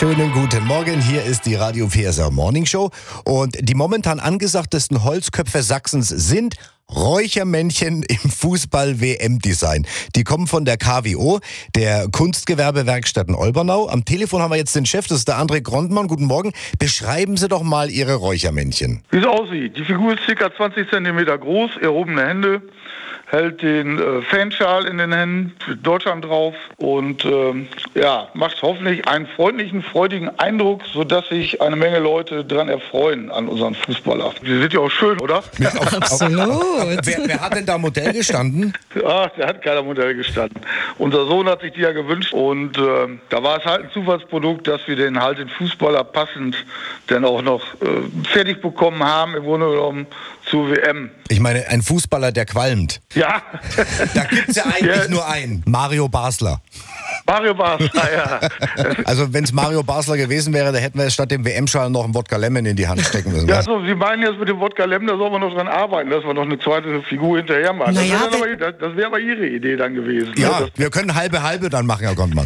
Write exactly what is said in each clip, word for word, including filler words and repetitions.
Schönen guten Morgen, hier ist die Radio P S R Morning Show und die momentan angesagtesten Holzköpfe Sachsens sind Räuchermännchen im Fußball-W M-Design. Die kommen von der K W O, der Kunstgewerbewerkstätten Olbernau. Am Telefon haben wir jetzt den Chef, das ist der André Grondmann. Guten Morgen. Beschreiben Sie doch mal Ihre Räuchermännchen. Wie es aussieht. Die Figur ist ca. zwanzig Zentimeter groß, erhobene Hände, hält den äh, Fanschal in den Händen, mit Deutschland drauf und ähm, ja, macht hoffentlich einen freundlichen, freudigen Eindruck, sodass sich eine Menge Leute daran erfreuen an unseren Fußballer. Die sind ja auch schön, oder? Ja, auf, Absolut. Auf, auf, wer, wer hat denn da Modell gestanden? Ach, da hat keiner Modell gestanden. Unser Sohn hat sich die ja gewünscht und äh, da war es halt ein Zufallsprodukt, dass wir den halt den Fußballer passend dann auch noch äh, fertig bekommen haben, im Grunde genommen zur W M. Ich meine, ein Fußballer, der qualmt. Ja. Da gibt's ja eigentlich ja. nur einen. Mario Basler. Mario Basler, ja. Also wenn es Mario Basler gewesen wäre, da hätten wir statt dem W M-Schal noch einen Wodka Lemon in die Hand stecken müssen. Ja, also Sie meinen jetzt mit dem Wodka Lemon, da sollen wir noch dran arbeiten, dass wir noch eine zweite Figur hinterher machen. Naja, das wäre aber, das wär aber Ihre Idee dann gewesen. Ja, ne? wir können halbe halbe dann machen, Herr Grondmann.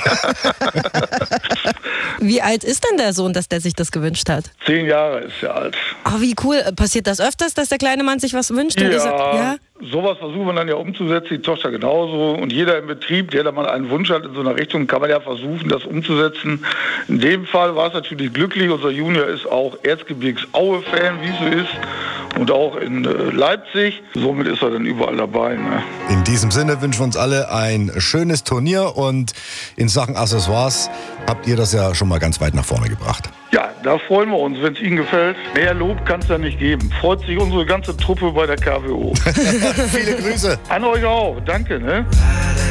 Wie alt ist denn der Sohn, dass der sich das gewünscht hat? Zehn Jahre ist er alt. Oh, wie cool. Passiert das öfters, dass der kleine Mann sich was wünscht? Und Ja, gesagt, ja? sowas versuchen wir dann ja umzusetzen, die Tochter genauso. Und jeder im Betrieb, der da mal einen Wunsch hat in so einer Richtung, kann man ja versuchen, das umzusetzen. In dem Fall war es natürlich glücklich. Unser Junior ist auch Erzgebirgs-Aue-Fan, wie es so ist. Und auch in äh, Leipzig. Somit ist er dann überall dabei. Ne? In diesem Sinne wünschen wir uns alle ein schönes Turnier und in Sachen Accessoires habt ihr das ja schon mal ganz weit nach vorne gebracht. Ja, da freuen wir uns, wenn es Ihnen gefällt. Mehr Lob kann es ja nicht geben. Freut sich unsere ganze Truppe bei der K W O. Viele Grüße. An euch auch. Danke. Ne?